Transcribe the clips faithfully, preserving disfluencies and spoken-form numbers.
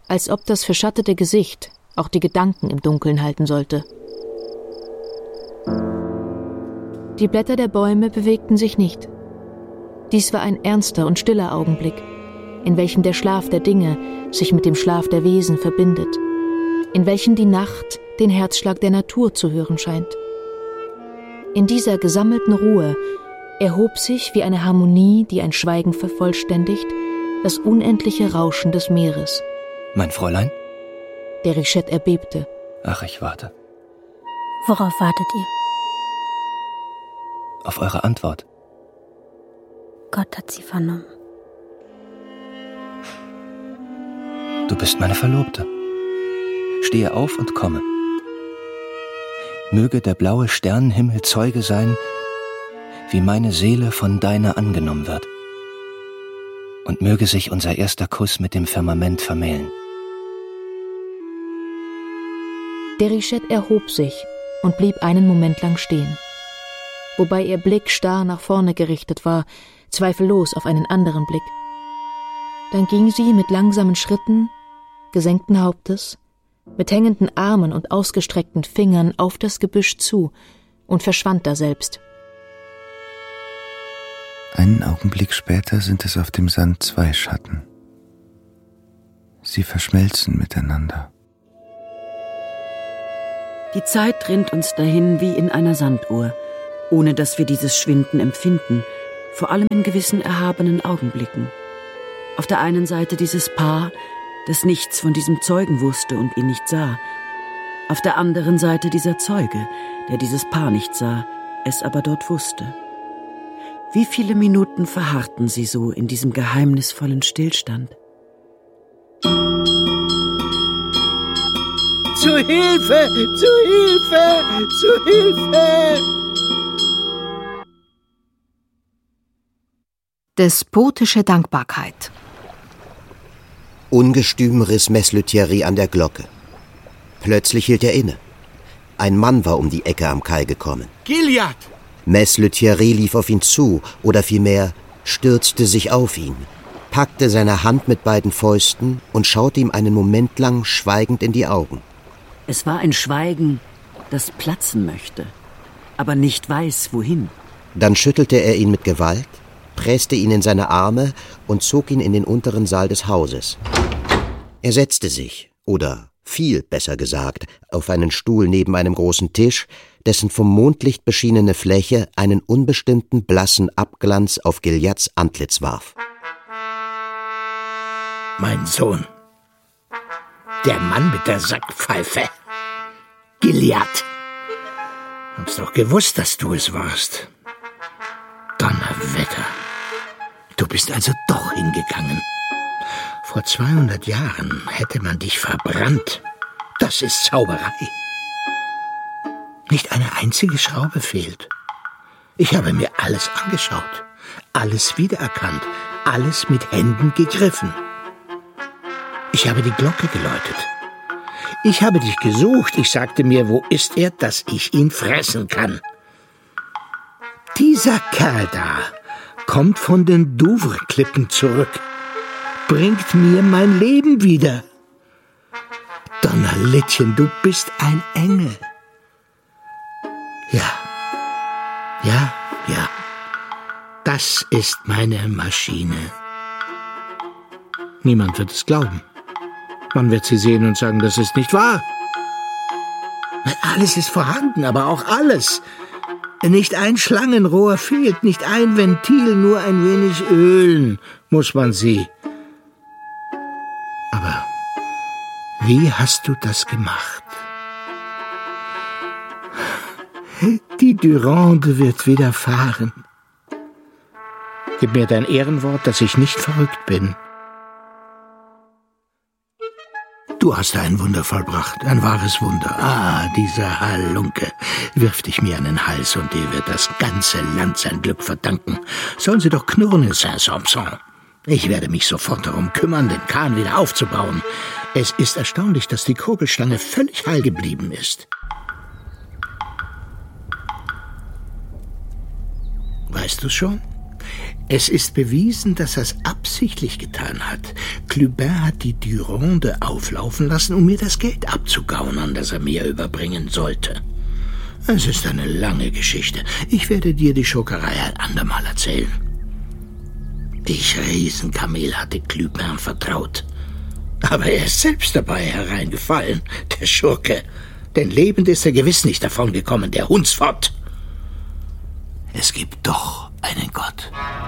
als ob das verschattete Gesicht auch die Gedanken im Dunkeln halten sollte. Die Blätter der Bäume bewegten sich nicht. Dies war ein ernster und stiller Augenblick, in welchem der Schlaf der Dinge sich mit dem Schlaf der Wesen verbindet, in welchem die Nacht den Herzschlag der Natur zu hören scheint. In dieser gesammelten Ruhe erhob sich wie eine Harmonie, die ein Schweigen vervollständigt, das unendliche Rauschen des Meeres. Mein Fräulein? Déruchette erbebte. Ach, ich warte. Worauf wartet ihr? Auf eure Antwort. Gott hat sie vernommen. Du bist meine Verlobte. Stehe auf und komme. Möge der blaue Sternenhimmel Zeuge sein, wie meine Seele von deiner angenommen wird. Und möge sich unser erster Kuss mit dem Firmament vermählen. Déruchette erhob sich und blieb einen Moment lang stehen, wobei ihr Blick starr nach vorne gerichtet war, zweifellos auf einen anderen Blick. Dann ging sie mit langsamen Schritten, gesenkten Hauptes, mit hängenden Armen und ausgestreckten Fingern auf das Gebüsch zu und verschwand daselbst. Einen Augenblick später sind es auf dem Sand zwei Schatten. Sie verschmelzen miteinander. Die Zeit rinnt uns dahin wie in einer Sanduhr, ohne dass wir dieses Schwinden empfinden, vor allem in gewissen erhabenen Augenblicken. Auf der einen Seite dieses Paar, das nichts von diesem Zeugen wusste und ihn nicht sah. Auf der anderen Seite dieser Zeuge, der dieses Paar nicht sah, es aber dort wusste. Wie viele Minuten verharrten sie so in diesem geheimnisvollen Stillstand? Zu Hilfe! Zu Hilfe! Zu Hilfe! Despotische Dankbarkeit. Ungestüm riss Mess Lethierry an der Glocke. Plötzlich hielt er inne. Ein Mann war um die Ecke am Kai gekommen. Gilliatt! Mess Lethierry lief auf ihn zu, oder vielmehr stürzte sich auf ihn, packte seine Hand mit beiden Fäusten und schaute ihm einen Moment lang schweigend in die Augen. Es war ein Schweigen, das platzen möchte, aber nicht weiß, wohin. Dann schüttelte er ihn mit Gewalt, presste ihn in seine Arme und zog ihn in den unteren Saal des Hauses. Er setzte sich, oder fiel, besser gesagt, auf einen Stuhl neben einem großen Tisch, dessen vom Mondlicht beschienene Fläche einen unbestimmten blassen Abglanz auf Gilliatts Antlitz warf. Mein Sohn, der Mann mit der Sackpfeife, Gilliatt. Hab's doch gewusst, dass du es warst. Donnerwetter, du bist also doch hingegangen. Vor zweihundert Jahren hätte man dich verbrannt. Das ist Zauberei. Nicht eine einzige Schraube fehlt. Ich habe mir alles angeschaut, alles wiedererkannt, alles mit Händen gegriffen. Ich habe die Glocke geläutet. Ich habe dich gesucht. Ich sagte mir, wo ist er, dass ich ihn fressen kann. Dieser Kerl da kommt von den Douvres-Klippen zurück, bringt mir mein Leben wieder. Donnerlittchen, du bist ein Engel. Ja, ja, ja, das ist meine Maschine. Niemand wird es glauben. Man wird sie sehen und sagen, das ist nicht wahr. Alles ist vorhanden, aber auch alles. Nicht ein Schlangenrohr fehlt, nicht ein Ventil, nur ein wenig ölen muss man sie. Aber wie hast du das gemacht? Die Durande wird wieder fahren. Gib mir dein Ehrenwort, dass ich nicht verrückt bin. Du hast ein Wunder vollbracht, ein wahres Wunder. Ah, dieser Halunke wirft dich mir an den Hals und dir wird das ganze Land sein Glück verdanken. Sollen sie doch knurren in Saint-Sampson. Ich werde mich sofort darum kümmern, den Kahn wieder aufzubauen. Es ist erstaunlich, dass die Kurbelstange völlig heil geblieben ist. Weißt du's schon? Es ist bewiesen, dass er es absichtlich getan hat. Clubin hat die Durande auflaufen lassen, um mir das Geld abzugaunern, das er mir überbringen sollte. Es ist eine lange Geschichte. Ich werde dir die Schurkerei ein andermal erzählen. Ich Riesenkamel hatte Clubin vertraut. Aber er ist selbst dabei hereingefallen, der Schurke. Denn lebend ist er gewiss nicht davongekommen, der Hundsfott. Es gibt doch einen Gott.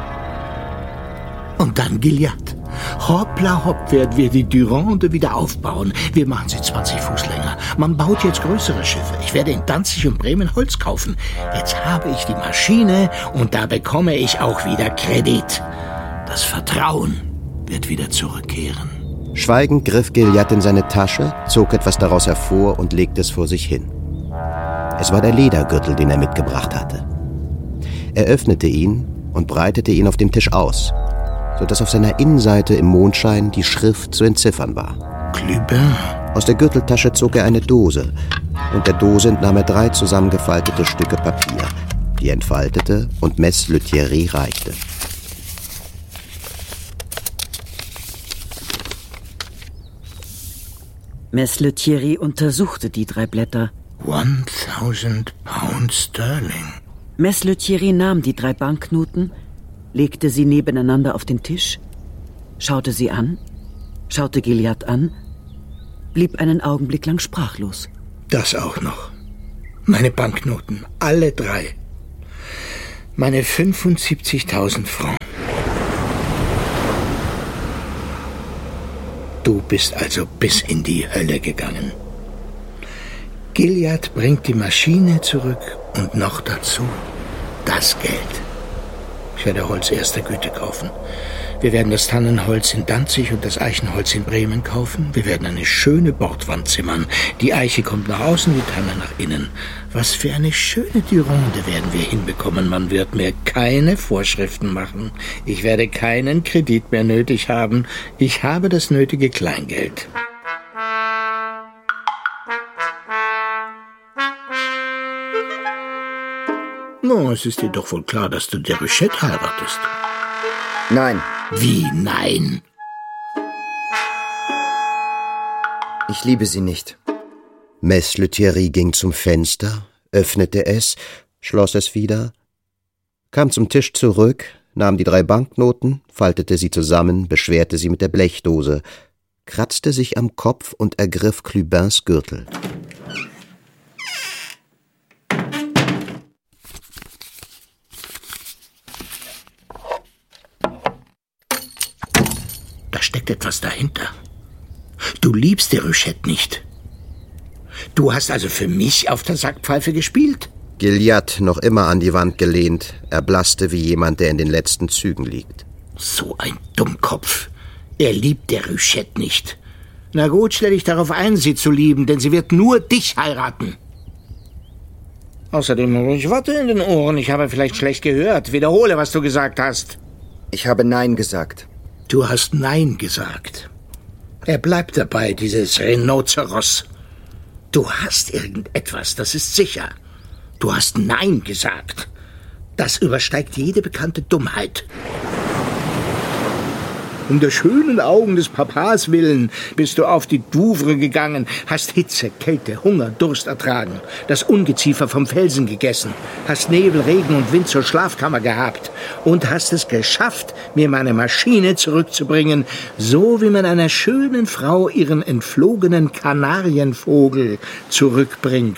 Und dann Gilliatt. Hoppla hopp werden wir die Durande wieder aufbauen. Wir machen sie zwanzig Fuß länger. Man baut jetzt größere Schiffe. Ich werde in Danzig und Bremen Holz kaufen. Jetzt habe ich die Maschine und da bekomme ich auch wieder Kredit. Das Vertrauen wird wieder zurückkehren. Schweigend griff Gilliatt in seine Tasche, zog etwas daraus hervor und legte es vor sich hin. Es war der Ledergürtel, den er mitgebracht hatte. Er öffnete ihn und breitete ihn auf dem Tisch aus, sodass auf seiner Innenseite im Mondschein die Schrift zu entziffern war. Clubin. Aus der Gürteltasche zog er eine Dose, und der Dose entnahm er drei zusammengefaltete Stücke Papier, die er entfaltete und Mess Lethierry reichte. Mess Lethierry untersuchte die drei Blätter. tausend Pound Sterling. Mess Lethierry nahm die drei Banknoten, legte sie nebeneinander auf den Tisch, schaute sie an, schaute Gilliatt an, blieb einen Augenblick lang sprachlos. Das auch noch. Meine Banknoten, alle drei. Meine fünfundsiebzigtausend Francs. Du bist also bis in die Hölle gegangen. Gilliatt bringt die Maschine zurück und noch dazu das Geld. Ich werde Holz erster Güte kaufen. Wir werden das Tannenholz in Danzig und das Eichenholz in Bremen kaufen. Wir werden eine schöne Bordwand zimmern. Die Eiche kommt nach außen, die Tanne nach innen. Was für eine schöne Durande werden wir hinbekommen. Man wird mir keine Vorschriften machen. Ich werde keinen Kredit mehr nötig haben. Ich habe das nötige Kleingeld. No, es ist dir doch wohl klar, dass du Déruchette heiratest. Nein. Wie nein? Ich liebe sie nicht. Mess Lethierry ging zum Fenster, öffnete es, schloss es wieder, kam zum Tisch zurück, nahm die drei Banknoten, faltete sie zusammen, beschwerte sie mit der Blechdose, kratzte sich am Kopf und ergriff Clubins Gürtel. Da steckt etwas dahinter. Du liebst Déruchette nicht. Du hast also für mich auf der Sackpfeife gespielt? Gilliatt, noch immer an die Wand gelehnt, erblasste wie jemand, der in den letzten Zügen liegt. So ein Dummkopf. Er liebt Déruchette nicht. Na gut, stell dich darauf ein, sie zu lieben, denn sie wird nur dich heiraten. Außerdem habe ich Worte in den Ohren. Ich habe vielleicht schlecht gehört. Wiederhole, was du gesagt hast. Ich habe Nein gesagt. Du hast Nein gesagt. Er bleibt dabei, dieses Rhinoceros. Du hast irgendetwas, das ist sicher. Du hast Nein gesagt. Das übersteigt jede bekannte Dummheit. Um der schönen Augen des Papas willen bist du auf die Douvre gegangen, hast Hitze, Kälte, Hunger, Durst ertragen, das Ungeziefer vom Felsen gegessen, hast Nebel, Regen und Wind zur Schlafkammer gehabt und hast es geschafft, mir meine Maschine zurückzubringen, so wie man einer schönen Frau ihren entflogenen Kanarienvogel zurückbringt.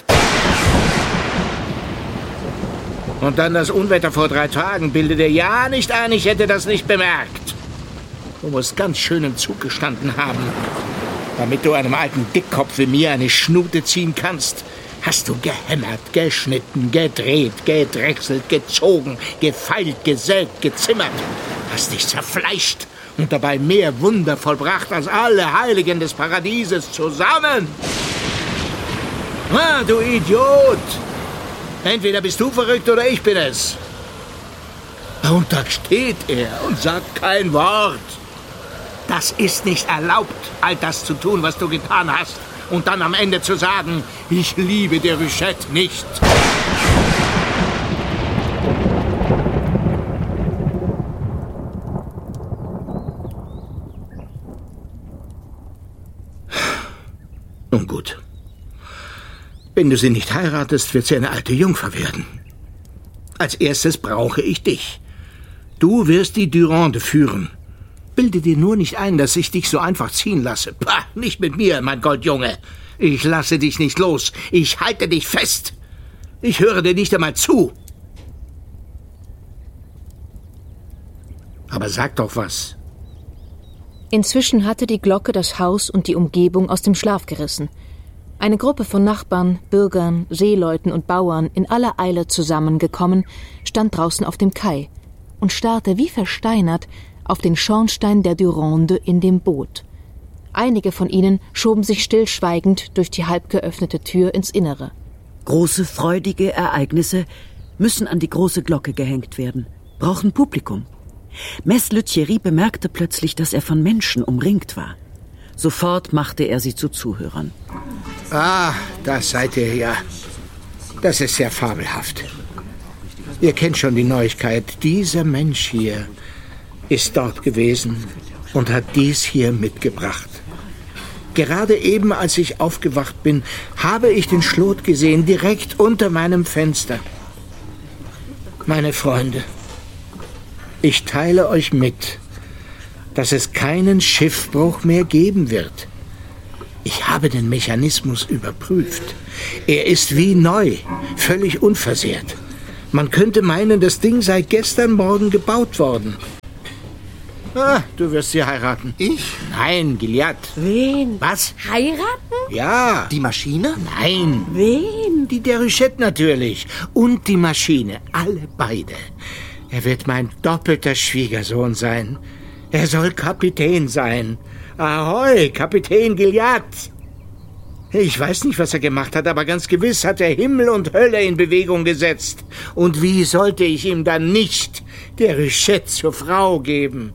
Und dann das Unwetter vor drei Tagen. Bilde dir ja nicht ein, ich hätte das nicht bemerkt. Du musst ganz schön im Zug gestanden haben. Damit du einem alten Dickkopf wie mir eine Schnute ziehen kannst, hast du gehämmert, geschnitten, gedreht, gedrechselt, gezogen, gefeilt, gesägt, gezimmert. Hast dich zerfleischt und dabei mehr Wunder vollbracht als alle Heiligen des Paradieses zusammen. Ah, du Idiot! Entweder bist du verrückt oder ich bin es. Und da steht er und sagt kein Wort. Das ist nicht erlaubt, all das zu tun, was du getan hast. Und dann am Ende zu sagen, ich liebe Déruchette nicht. Nun gut. Wenn du sie nicht heiratest, wird sie eine alte Jungfer werden. Als erstes brauche ich dich. Du wirst die Durande führen. Bilde dir nur nicht ein, dass ich dich so einfach ziehen lasse. Pah, nicht mit mir, mein Goldjunge. Ich lasse dich nicht los. Ich halte dich fest. Ich höre dir nicht einmal zu. Aber sag doch was. Inzwischen hatte die Glocke das Haus und die Umgebung aus dem Schlaf gerissen. Eine Gruppe von Nachbarn, Bürgern, Seeleuten und Bauern, in aller Eile zusammengekommen, stand draußen auf dem Kai und starrte wie versteinert auf den Schornstein der Durande in dem Boot. Einige von ihnen schoben sich stillschweigend durch die halb geöffnete Tür ins Innere. Große, freudige Ereignisse müssen an die große Glocke gehängt werden, brauchen Publikum. Mess Lethierry bemerkte plötzlich, dass er von Menschen umringt war. Sofort machte er sie zu Zuhörern. Ah, das seid ihr ja. Das ist ja fabelhaft. Ihr kennt schon die Neuigkeit. Dieser Mensch hier ist dort gewesen und hat dies hier mitgebracht. Gerade eben, als ich aufgewacht bin, habe ich den Schlot gesehen, direkt unter meinem Fenster. Meine Freunde, ich teile euch mit, dass es keinen Schiffbruch mehr geben wird. Ich habe den Mechanismus überprüft. Er ist wie neu, völlig unversehrt. Man könnte meinen, das Ding sei gestern Morgen gebaut worden. Ah, du wirst sie heiraten. Ich? Nein, Gilliatt. Wen? Was? Heiraten? Ja. Die Maschine? Nein. Wen? Die Déruchette natürlich. Und die Maschine. Alle beide. Er wird mein doppelter Schwiegersohn sein. Er soll Kapitän sein. Ahoi, Kapitän Gilliatt. Ich weiß nicht, was er gemacht hat, aber ganz gewiss hat er Himmel und Hölle in Bewegung gesetzt. Und wie sollte ich ihm dann nicht Déruchette zur Frau geben?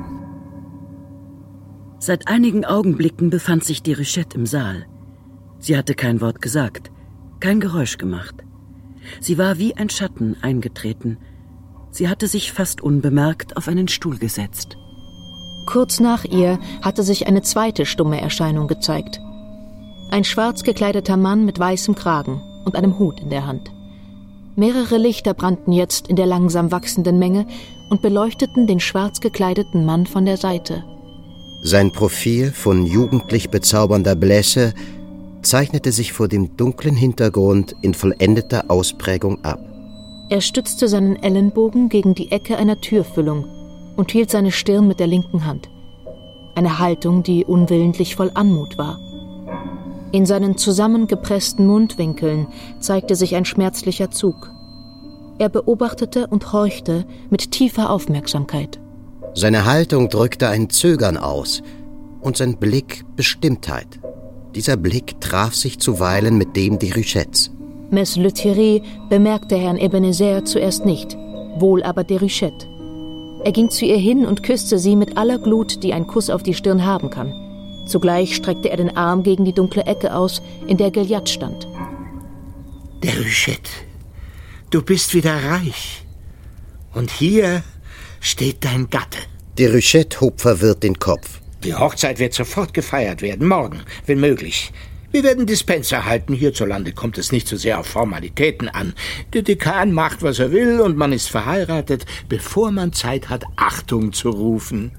Seit einigen Augenblicken befand sich Déruchette im Saal. Sie hatte kein Wort gesagt, kein Geräusch gemacht. Sie war wie ein Schatten eingetreten. Sie hatte sich fast unbemerkt auf einen Stuhl gesetzt. Kurz nach ihr hatte sich eine zweite stumme Erscheinung gezeigt. Ein schwarz gekleideter Mann mit weißem Kragen und einem Hut in der Hand. Mehrere Lichter brannten jetzt in der langsam wachsenden Menge und beleuchteten den schwarz gekleideten Mann von der Seite. Sein Profil von jugendlich bezaubernder Blässe zeichnete sich vor dem dunklen Hintergrund in vollendeter Ausprägung ab. Er stützte seinen Ellenbogen gegen die Ecke einer Türfüllung und hielt seine Stirn mit der linken Hand. Eine Haltung, die unwillentlich voll Anmut war. In seinen zusammengepressten Mundwinkeln zeigte sich ein schmerzlicher Zug. Er beobachtete und horchte mit tiefer Aufmerksamkeit. Seine Haltung drückte ein Zögern aus und sein Blick Bestimmtheit. Dieser Blick traf sich zuweilen mit dem Déruchettes. Mess Lethierry bemerkte Herrn Ebenezer zuerst nicht, wohl aber Déruchette. Er ging zu ihr hin und küsste sie mit aller Glut, die ein Kuss auf die Stirn haben kann. Zugleich streckte er den Arm gegen die dunkle Ecke aus, in der Gilliatt stand. Déruchette, du bist wieder reich. Und hier steht dein Gatte. Déruchette hob verwirrt den Kopf. Die Hochzeit wird sofort gefeiert werden, morgen, wenn möglich. Wir werden Dispens erhalten. Hierzulande kommt es nicht so sehr auf Formalitäten an. Der Dekan macht, was er will, und man ist verheiratet, bevor man Zeit hat, Achtung zu rufen.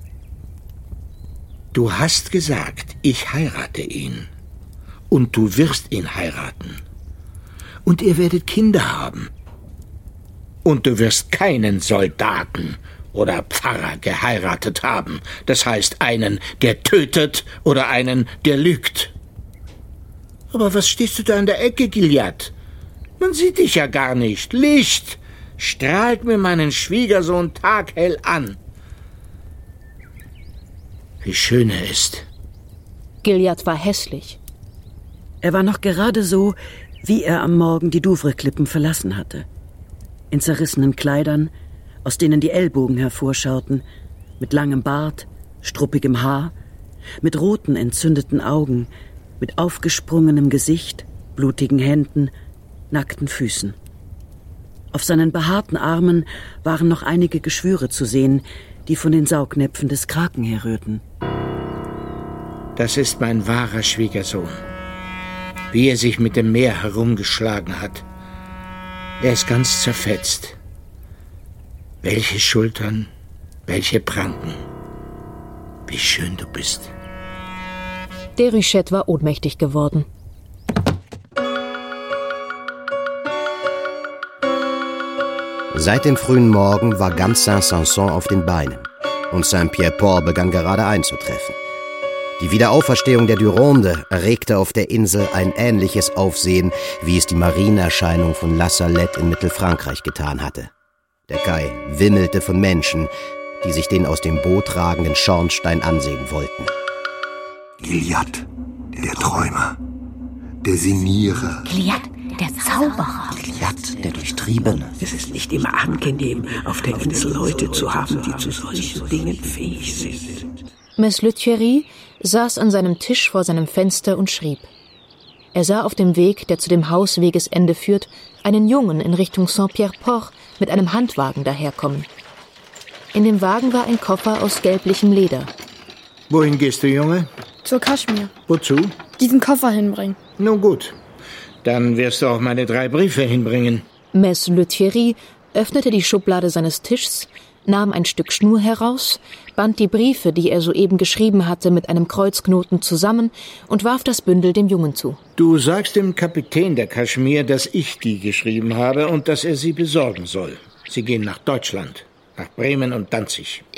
Du hast gesagt, ich heirate ihn. Und du wirst ihn heiraten. Und ihr werdet Kinder haben. Und du wirst keinen Soldaten oder Pfarrer geheiratet haben. Das heißt einen, der tötet oder einen, der lügt. Aber was stehst du da in der Ecke, Gilliatt? Man sieht dich ja gar nicht. Licht strahlt mir meinen Schwiegersohn taghell an. Wie schön er ist. Gilliatt war hässlich. Er war noch gerade so, wie er am Morgen die Douvres-Klippen verlassen hatte. In zerrissenen Kleidern, aus denen die Ellbogen hervorschauten, mit langem Bart, struppigem Haar, mit roten, entzündeten Augen, mit aufgesprungenem Gesicht, blutigen Händen, nackten Füßen. Auf seinen behaarten Armen waren noch einige Geschwüre zu sehen, die von den Saugnäpfen des Kraken herrührten. Das ist mein wahrer Schwiegersohn. wie er sich mit dem Meer herumgeschlagen hat. Er ist ganz zerfetzt. Welche Schultern, welche Pranken. Wie schön du bist. Déruchette war ohnmächtig geworden. Seit dem frühen Morgen war ganz Saint-Sanson auf den Beinen und Saint-Pierre-Port begann gerade einzutreffen. Die Wiederauferstehung der Durande erregte auf der Insel ein ähnliches Aufsehen, wie es die Marienerscheinung von La Salette in Mittelfrankreich getan hatte. Der Kai wimmelte von Menschen, die sich den aus dem Boot ragenden Schornstein ansehen wollten. Gilliatt, der Träumer, der Sinnierer. Gilliatt, der Zauberer. Gilliatt, der Durchtriebene. Es ist nicht immer angenehm, auf der Insel Leute zu haben, die zu solchen Dingen fähig sind. Mess Lethierry saß an seinem Tisch vor seinem Fenster und schrieb. Er sah auf dem Weg, der zu dem Hauswegesende führt, einen Jungen in Richtung Saint-Pierre-Port mit einem Handwagen daherkommen. In dem Wagen war ein Koffer aus gelblichem Leder. Wohin gehst du, Junge? Zur Kaschmir. Wozu? Diesen Koffer hinbringen. Nun gut, dann wirst du auch meine drei Briefe hinbringen. Mess Lethierry öffnete die Schublade seines Tischs, nahm ein Stück Schnur heraus, band die Briefe, die er soeben geschrieben hatte, mit einem Kreuzknoten zusammen und warf das Bündel dem Jungen zu. Du sagst dem Kapitän der Kaschmir, dass ich die geschrieben habe und dass er sie besorgen soll. Sie gehen nach Deutschland, nach Bremen und Danzig.